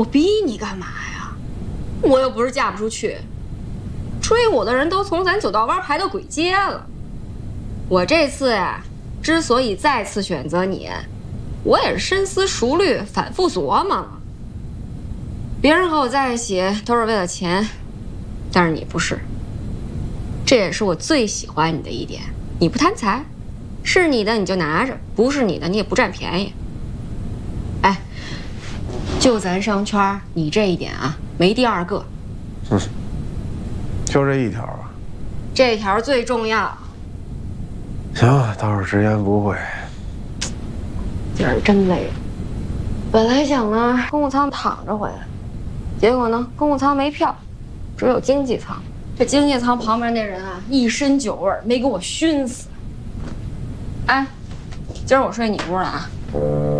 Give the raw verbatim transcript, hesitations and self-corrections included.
我逼你干嘛呀？我又不是嫁不出去，追我的人都从咱九道湾排到簋街了。我这次呀，之所以再次选择你，我也是深思熟虑、反复琢磨了。别人和我在一起都是为了钱，但是你不是。这也是我最喜欢你的一点，你不贪财，是你的你就拿着，不是你的你也不占便宜。哎，就咱商圈，你这一点啊，没第二个。 嗯，就这一条啊？ 这条最重要。 行，倒是直言不讳。 今儿真累。本来想呢公务舱躺着回来，结果呢公务舱没票，只有经济舱。这经济舱旁边那人啊，一身酒味儿，没给我熏死。哎，今儿我睡你屋了啊。